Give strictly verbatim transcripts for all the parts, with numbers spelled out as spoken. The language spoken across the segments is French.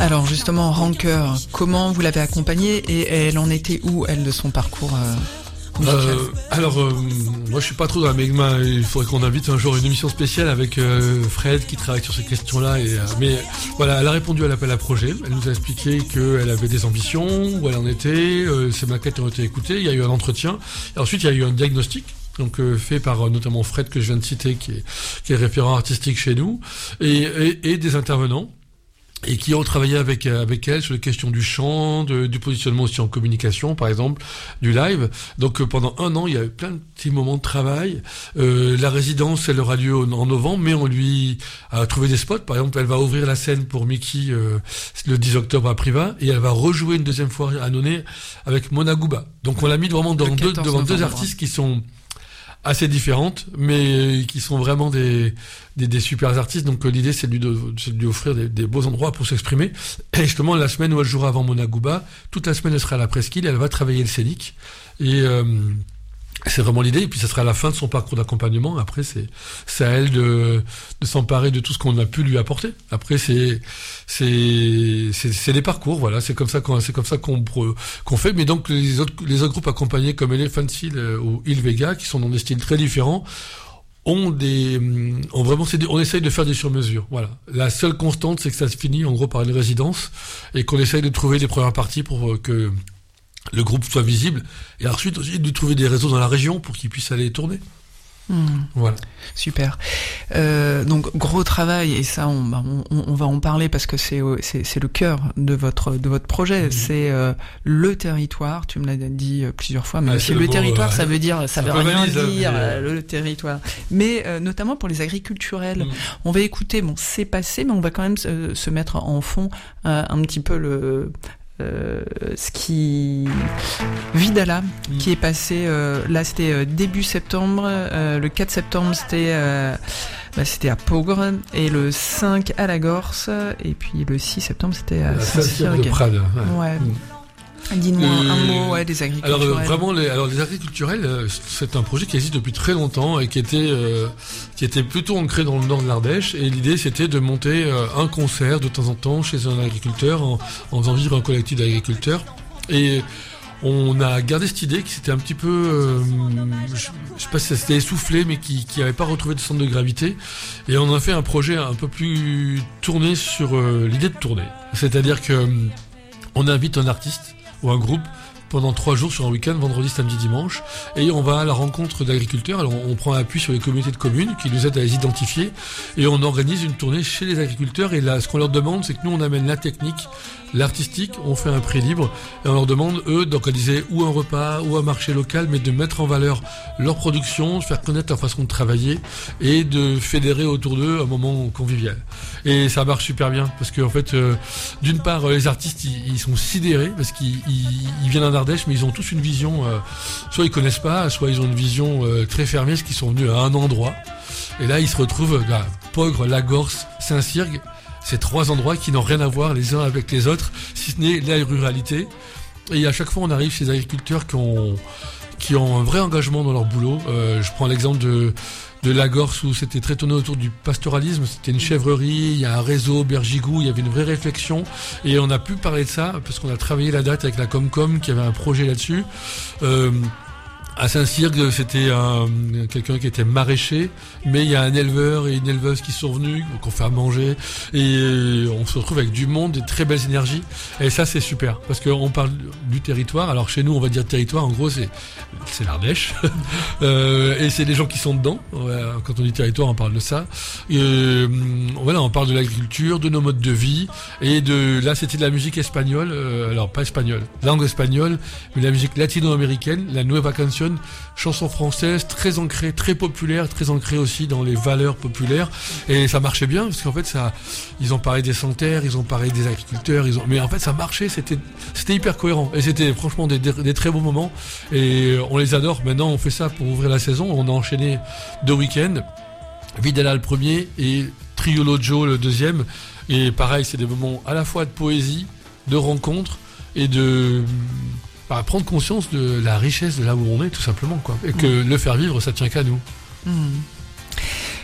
Alors justement, Rancœur, comment vous l'avez accompagnée et elle en était où, elle, de son parcours euh, euh, Alors, euh, moi je suis pas trop dans la magma, il faudrait qu'on invite un jour une émission spéciale avec euh, Fred qui travaille sur ces questions-là. Et, euh, mais voilà, elle a répondu à l'appel à projet, elle nous a expliqué qu'elle avait des ambitions, où elle en était, euh, ses maquettes ont été écoutées, il y a eu un entretien, et ensuite il y a eu un diagnostic. Donc euh, fait par euh, notamment Fred que je viens de citer, qui est, qui est référent artistique chez nous, et, et, et des intervenants. Et qui ont travaillé avec avec elle sur les questions du chant, de, du positionnement aussi en communication, par exemple, du live. Donc euh, pendant un an, il y a eu plein de petits moments de travail. Euh, la résidence, elle aura lieu en, en novembre, mais on lui a trouvé des spots. Par exemple, elle va ouvrir la scène pour Mickey euh, le dix octobre à Priva, et elle va rejouer une deuxième fois à Nonnet avec Mona Gouba. Donc on l'a mis vraiment dans deux, devant deux artistes qui sont assez différentes, mais qui sont vraiment des, des, des super artistes. Donc l'idée, c'est de lui, c'est de lui offrir des, des beaux endroits pour s'exprimer. Et justement, la semaine où elle jouera avant Mona Gouba, toute la semaine, elle sera à la Presqu'île, elle va travailler le scénique. Et euh, c'est vraiment l'idée. Et puis, ça sera la fin de son parcours d'accompagnement. Après, c'est, c'est à elle de, de s'emparer de tout ce qu'on a pu lui apporter. Après, c'est, c'est, c'est, c'est des parcours, voilà. C'est comme ça qu'on, c'est comme ça qu'on, qu'on fait. Mais donc, les autres, les autres groupes accompagnés comme Elephant Seal ou Il Vega, qui sont dans des styles très différents, ont des, ont vraiment, c'est des, on essaye de faire des sur-mesures. Voilà. La seule constante, c'est que ça se finit, en gros, par une résidence et qu'on essaye de trouver des premières parties pour que le groupe soit visible, et ensuite aussi de trouver des réseaux dans la région pour qu'ils puissent aller tourner. Mmh. Voilà. Super. Euh, donc gros travail, et ça on, on, on va en parler parce que c'est, c'est, c'est le cœur de votre, de votre projet. Mmh. C'est euh, le territoire. Tu me l'as dit plusieurs fois, mais ah, c'est le, le mot, territoire, euh, ça veut dire, ça, ça veut rien valise, dire, mais... le territoire. Mais euh, notamment pour les agriculturels. Mmh. On va écouter, bon, c'est passé, mais on va quand même se, se mettre en fond euh, un petit peu le. Euh, ce qui Vidala mmh. qui est passé euh, là c'était euh, début septembre, euh, le quatre septembre c'était euh, bah, c'était à Peaugres, et le cinq à la Gorse, et puis le six septembre c'était à Saint-Cyr de Prades. Ouais. Ouais. Mmh. Dis-nous euh, un mot ouais, des agriculturels. Alors euh, vraiment, les, alors les agriculturels, euh, c'est un projet qui existe depuis très longtemps et qui était euh, qui était plutôt ancré dans le nord de l'Ardèche. Et l'idée, c'était de monter euh, un concert de temps en temps chez un agriculteur, en, en faisant vivre un collectif d'agriculteurs. Et on a gardé cette idée qui s'était un petit peu, euh, je, je sais pas si ça s'était essoufflé, mais qui qui avait pas retrouvé de centre de gravité. Et on a fait un projet un peu plus tourné sur euh, l'idée de tourner. C'est-à-dire que euh, on invite un artiste ou un groupe pendant trois jours sur un week-end, vendredi, samedi, dimanche, et on va à la rencontre d'agriculteurs. Alors on prend appui sur les communautés de communes qui nous aident à les identifier, et on organise une tournée chez les agriculteurs. Et là, ce qu'on leur demande, c'est que nous on amène la technique, l'artistique, on fait un prix libre, et on leur demande eux d'organiser ou un repas ou un marché local, mais de mettre en valeur leur production, de faire connaître leur façon de travailler et de fédérer autour d'eux un moment convivial. Et ça marche super bien parce qu'en fait, euh, d'une part, les artistes ils, ils sont sidérés parce qu'ils ils, ils viennent en Ardèche, mais ils ont tous une vision, euh, soit ils connaissent pas, soit ils ont une vision euh, très fermée, parce qu'ils sont venus à un endroit. Et là, ils se retrouvent à Peaugres, la Gorse, Saint-Cyr. C'est trois endroits qui n'ont rien à voir les uns avec les autres, si ce n'est la ruralité. Et à chaque fois, on arrive chez des agriculteurs qui ont, qui ont un vrai engagement dans leur boulot. Euh, je prends l'exemple de, de la Gorse, où c'était très tourné autour du pastoralisme. C'était une chèvrerie, il y a un réseau Bergigou, il y avait une vraie réflexion. Et on a pu parler de ça, parce qu'on a travaillé la date avec la Comcom, qui avait un projet là-dessus. Euh, À Saint-Cyr, c'était un, quelqu'un qui était maraîcher, mais il y a un éleveur et une éleveuse qui sont venus, qu'on fait à manger, et on se retrouve avec du monde, des très belles énergies, et ça c'est super, parce qu'on parle du territoire. Alors chez nous on va dire territoire, en gros c'est, c'est l'Ardèche, euh, et c'est les gens qui sont dedans. Quand on dit territoire, on parle de ça. Et, euh, voilà, on parle de l'agriculture, de nos modes de vie, et de là c'était de la musique espagnole, euh, alors pas espagnole, langue espagnole, mais la musique latino-américaine, la Nueva Canción, chanson française très ancrée, très populaire, très ancrée aussi dans les valeurs populaires, et ça marchait bien parce qu'en fait ça, ils ont parlé des sans-terre, ils ont parlé des agriculteurs, ils ont, mais en fait ça marchait, c'était, c'était hyper cohérent, et c'était franchement des, des, des très beaux moments, et on les adore. Maintenant on fait ça pour ouvrir la saison, on a enchaîné deux week-ends, Vidala le premier et Triolo Joe le deuxième, et pareil c'est des moments à la fois de poésie, de rencontres et de Bah, prendre conscience de la richesse de là où on est, tout simplement, quoi. Et que mmh. le faire vivre, ça tient qu'à nous. Mmh.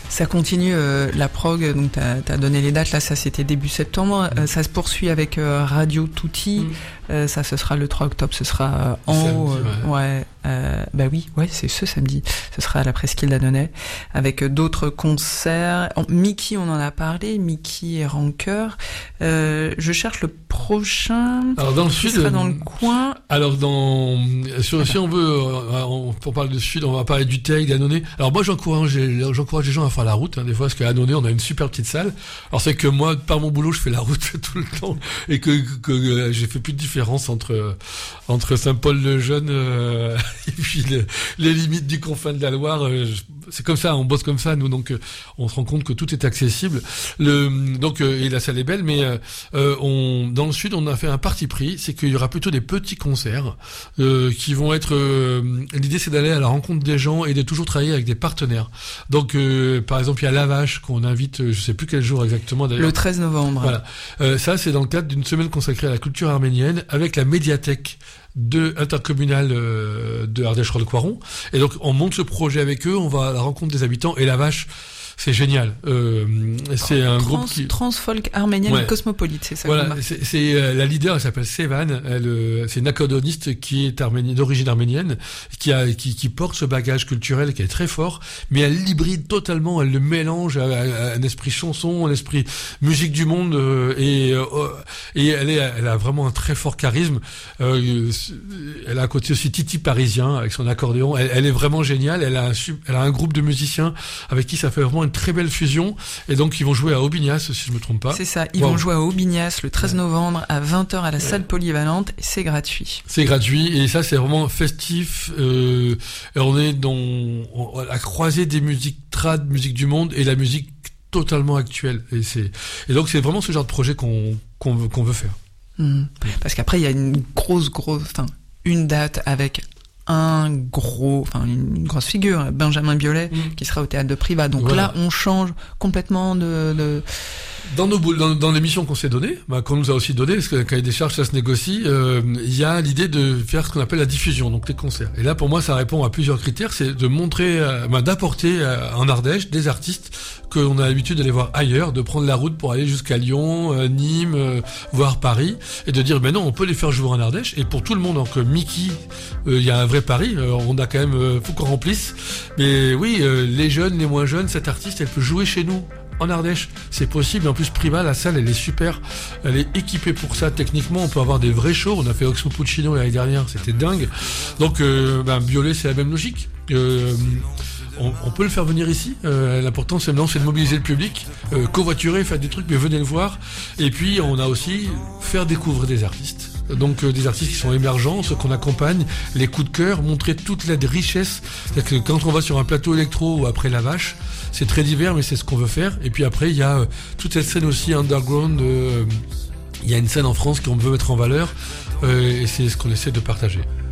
Ça continue, euh, la prog, donc t'as as donné les dates, là ça c'était début septembre, mmh. euh, ça se poursuit avec euh, Radio Tutti, mmh. euh, ça ce sera le trois octobre, ce sera euh, en samedi, haut, euh, ouais, ouais euh, bah oui, ouais c'est ce samedi, ce sera à la Presqu'île d'Annonay, avec euh, d'autres concerts, en, Mickey on en a parlé, Mickey et Rancœur, euh, je cherche le prochain, alors dans le sud, sera dans le coin. Alors dans, sur, si on veut, euh, on, pour parler de sud, on va parler du Teil, d'Annonay. Alors moi j'encourage, j'encourage les gens à faire la route, hein, des fois, parce qu'à Annonay on a une super petite salle. Alors c'est que moi, par mon boulot, je fais la route tout le temps, et que, que, que j'ai fait plus de différence entre entre Saint-Paul-le-Jeune euh, et puis le, les limites du confin de la Loire. Euh, c'est comme ça, on bosse comme ça, nous, donc euh, on se rend compte que tout est accessible. Le, donc euh, et la salle est belle, mais euh, on, dans le sud, on a fait un parti pris, c'est qu'il y aura plutôt des petits concerts euh, qui vont être. Euh, l'idée, c'est d'aller à la rencontre des gens et de toujours travailler avec des partenaires. Donc, euh, par exemple, il y a La Vache qu'on invite, je sais plus quel jour exactement d'ailleurs. Le treize novembre. Voilà. Euh, ça, c'est dans le cadre d'une semaine consacrée à la culture arménienne avec la médiathèque de intercommunale euh, de Ardèche-Rolle-Coiron. Et donc, on monte ce projet avec eux, on va à la rencontre des habitants et La Vache. C'est génial. Euh, c'est un Trans, groupe qui Transfolk arménienne ouais. cosmopolite, c'est ça. Voilà, c'est, c'est euh, la leader, elle s'appelle Sevan. Elle, euh, c'est une accordéoniste qui est arménienne, d'origine arménienne, qui a, qui, qui porte ce bagage culturel qui est très fort, mais elle l'hybride totalement. Elle le mélange à, à un esprit chanson, un esprit musique du monde, euh, et euh, et elle est, elle a vraiment un très fort charisme. Euh, elle a à côté aussi Titi Parisien avec son accordéon. Elle, elle est vraiment géniale. Elle a, un, elle a un groupe de musiciens avec qui ça fait vraiment une très belle fusion, et donc ils vont jouer à Aubignas, si je me trompe pas. C'est ça, ils wow. vont jouer à Aubignas le treize novembre à vingt heures à la salle polyvalente, et c'est gratuit. C'est gratuit, et ça c'est vraiment festif. Euh, on est dans on, à la croisée des musiques trad, musique du monde, et la musique totalement actuelle. Et c'est et donc c'est vraiment ce genre de projet qu'on qu'on veut qu'on veut faire. Mmh. Parce qu'après il y a une grosse grosse, enfin une date avec un gros, enfin une grosse figure, Benjamin Biolay, mmh. qui sera au théâtre de Privas. Donc voilà. Là, on change complètement de. de... Dans nos dans, dans les missions qu'on s'est données, bah, qu'on nous a aussi donné, parce que quand il y a des charges, ça se négocie. Euh, il y a l'idée de faire ce qu'on appelle la diffusion, donc les concerts. Et là, pour moi, ça répond à plusieurs critères. C'est de montrer, euh, bah, d'apporter euh, en Ardèche des artistes qu'on a l'habitude d'aller voir ailleurs, de prendre la route pour aller jusqu'à Lyon, euh, Nîmes, euh, voire Paris, et de dire, mais non, on peut les faire jouer en Ardèche. Et pour tout le monde, donc Mickey, il euh, y a un vrai pari. Euh, on a quand même, euh, faut qu'on remplisse. Mais oui, euh, les jeunes, les moins jeunes, cette artiste, elle peut jouer chez nous. En Ardèche, c'est possible. Et en plus, Privas, la salle, elle est super. Elle est équipée pour ça. Techniquement, on peut avoir des vrais shows. On a fait Oxmo Puccino l'année dernière, c'était dingue. Donc, euh, ben, Biolay, c'est la même logique. Euh, on, on peut le faire venir ici. Euh, l'important, c'est maintenant, c'est de mobiliser le public, euh, covoiturer, faire des trucs, mais venez le voir. Et puis, on a aussi faire découvrir des artistes. Donc euh, des artistes qui sont émergents, ceux qu'on accompagne, les coups de cœur, montrer toute la richesse. C'est-à-dire que quand on va sur un plateau électro ou après La Vache, c'est très divers, mais c'est ce qu'on veut faire. Et puis après, il y a euh, toute cette scène aussi underground. Euh, il y a une scène en France qu'on veut mettre en valeur, euh, et c'est ce qu'on essaie de partager.